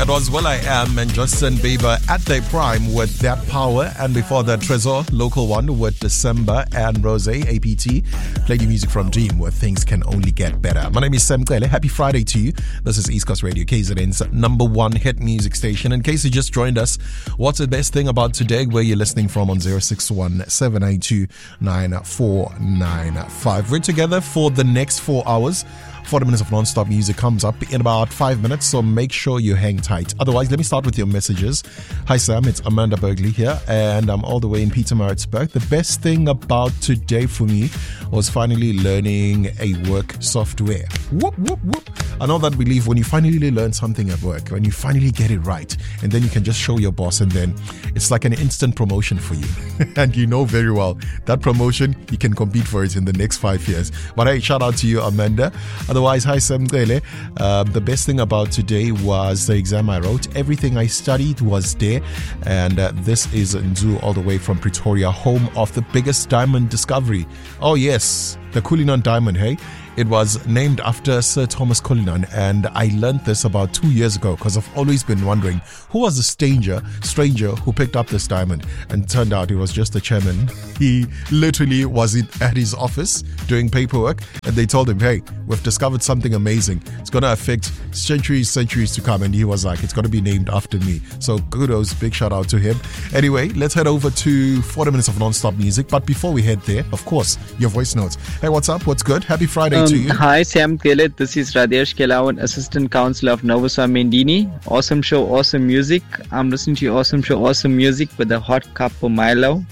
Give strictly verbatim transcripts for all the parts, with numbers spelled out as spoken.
It was Will I Am and Justin Bieber at their prime with That Power. And before that, Trezor, Local One with December, and Rosé, A P T. Played music from Dream where things can only get better. My name is Sam Kwele. Happy Friday to you. This is East Coast Radio, K Z N's number one hit music station. In case you just joined us, what's the best thing about today? Where you're listening from on zero six one, seven nine two, nine four nine five. We're together for the next four hours. forty minutes of non-stop music comes up in about five minutes, so make sure you hang tight. Otherwise, let me start with your messages. Hi Sam, it's Amanda Bergley here, and I'm all the way in Pietermaritzburg. The best thing about today for me was finally learning a work software. Whoop, whoop, whoop. I know that belief when you finally learn something at work, when you finally get it right, and then you can just show your boss, and then it's like an instant promotion for you. And you know very well that promotion, you can compete for it in the next five years. But hey, shout out to you, Amanda. Otherwise, hi Sam Kwele. Uh, the best thing about today was the exam I wrote. Everything I studied was there. And uh, this is Nzu all the way from Pretoria, home of the biggest diamond discovery. Oh yes, the Cullinan diamond, hey? It was named after Sir Thomas Cullinan, and I learned this about two years ago because I've always been wondering who was the stranger, stranger who picked up this diamond, and turned out it was just the chairman. He literally was in, at his office doing paperwork, and they told him, hey, we've discovered something amazing. It's going to affect centuries, centuries to come, and he was like, it's going to be named after me. So kudos, big shout out to him. Anyway, let's head over to forty minutes of non-stop music, but before we head there, of course, your voice notes. Hey, what's up? What's good? Happy Friday. Um, hi, Sam Kwele. This is Radesh Kelawan, Assistant Councillor of Novaswami Ndini. Awesome show, awesome music. I'm listening to your awesome show, awesome music with a hot cup of Milo.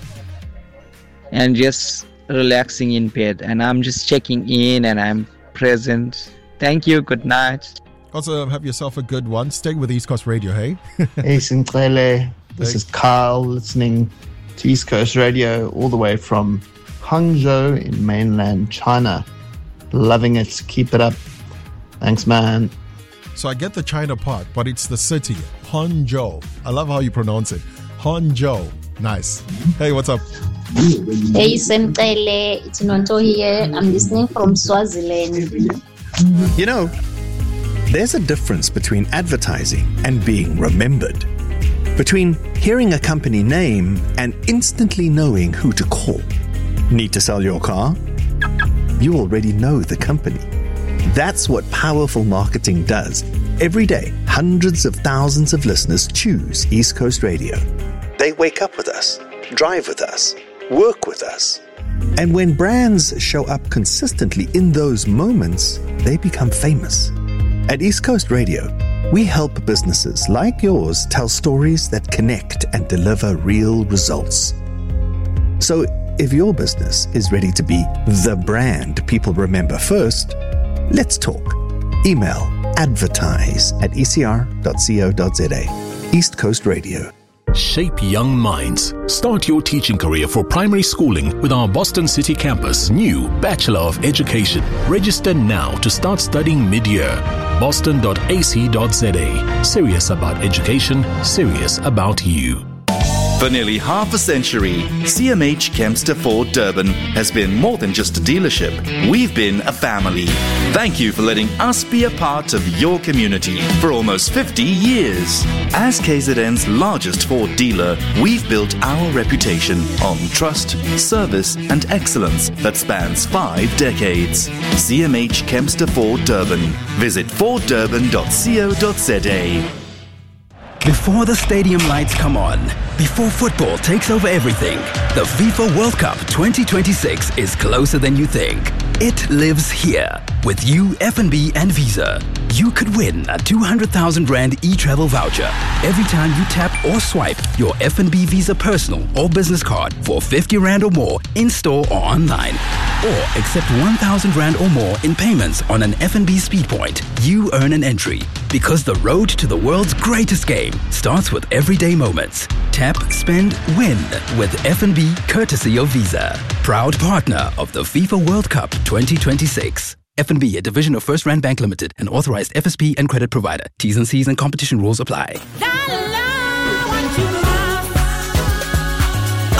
And just relaxing in bed. And I'm just checking in and I'm present. Thank you. Good night. Also, have yourself a good one. Stay with East Coast Radio, hey? Hey, Sam Kwele. This hey. is Kyle listening to East Coast Radio all the way from Hangzhou in mainland China. Loving it. Keep it up. Thanks, man. So I get the China part, but it's the city, Hangzhou. I love how you pronounce it. Hangzhou. Nice. Hey, what's up? Hey, Sam Kwele. It's Nonto here. I'm listening from Swaziland. You know, there's a difference between advertising and being remembered. Between hearing a company name and instantly knowing who to call. Need to sell your car? You already know the company. That's what powerful marketing does. Every day, hundreds of thousands of listeners choose East Coast Radio. They wake up with us, drive with us, work with us. And when brands show up consistently in those moments, they become famous. At East Coast Radio, we help businesses like yours tell stories that connect and deliver real results. So, if your business is ready to be the brand people remember first, let's talk. Email advertise at e c r dot co dot z a. East Coast Radio. Shape young minds. Start your teaching career for primary schooling with our Boston City campus new Bachelor of Education. Register now to start studying mid-year. boston dot a c dot z a. Serious about education, serious about you. For nearly half a century, C M H Kempster Ford Durban has been more than just a dealership. We've been a family. Thank you for letting us be a part of your community for almost fifty years. As K Z N's largest Ford dealer, we've built our reputation on trust, service and excellence that spans five decades. C M H Kempster Ford Durban. Visit ford durban dot co dot z a. Before the stadium lights come on, before football takes over everything, the FIFA World Cup twenty twenty-six is closer than you think. It lives here. With you, F N B and Visa. You could win a two hundred thousand rand e-travel voucher every time you tap or swipe your F N B Visa personal or business card for fifty rand or more in store or online. Or accept one thousand rand or more in payments on an F N B speed point. You earn an entry. Because the road to the world's greatest game starts with everyday moments. Tap, spend, win with F N B courtesy of Visa. Proud partner of the FIFA World Cup twenty twenty-six. F N B, a division of First Rand Bank Limited, an authorized F S P and credit provider. T's and C's and competition rules apply.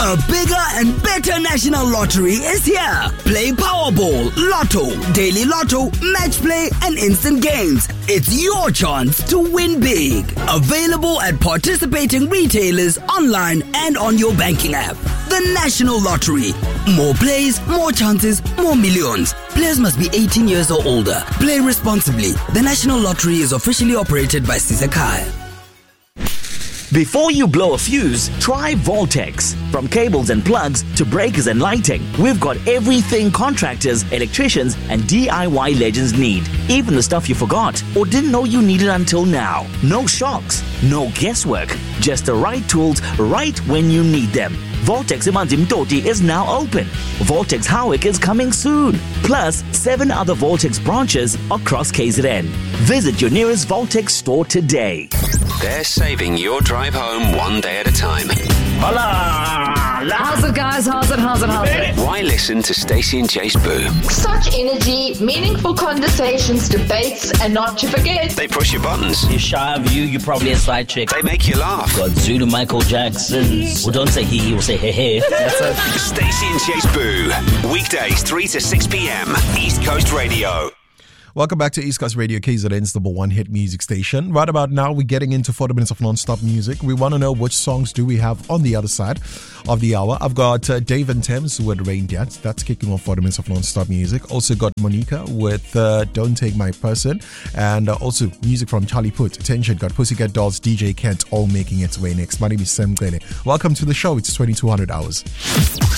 A bigger and better national lottery is here. Play Powerball, Lotto, Daily Lotto, Match Play, and Instant Games. It's your chance to win big. Available at participating retailers, online, and on your banking app. The National Lottery. More plays, more chances, more millions. Players must be eighteen years or older. Play responsibly. The National Lottery is officially operated by Sizakai. Before you blow a fuse, try Voltex. From cables and plugs to breakers and lighting, we've got everything contractors, electricians, and D I Y legends need. Even the stuff you forgot or didn't know you needed until now. No shocks, no guesswork, just the right tools right when you need them. Voltex Imanzi Mtoti is now open. Voltex Howick is coming soon. Plus, seven other Voltex branches across K Z N. Visit your nearest Voltex store today. They're saving your drive home one day at a time. Hola! How's it, guys? How's it? How's it? How's it? Why listen to Stacey and Jace Boo? Such energy, meaningful conversations, debates, and not to forget, They push your buttons. You're shy of you, you're probably a side chick. They make you laugh. Got Zulu Michael Jackson. Well, don't say he, he will say hey hey. That's it. Stacey and Jace Boo. Weekdays three to six p.m. East Coast Radio. Welcome back to East Coast Radio, K Z N's number one hit music station. Right about now, we're getting into forty minutes of non-stop music. We want to know which songs do we have on the other side of the hour. I've got uh, Dave and Thames with Rain Dance. That's kicking off forty minutes of non-stop music. Also got Monica with uh, Don't Take My Person. And uh, also music from Charlie Puth. Attention, got Pussycat Dolls, D J Kent, all making its way next. My name is Sam Glene. Welcome to the show. It's twenty-two hundred hours.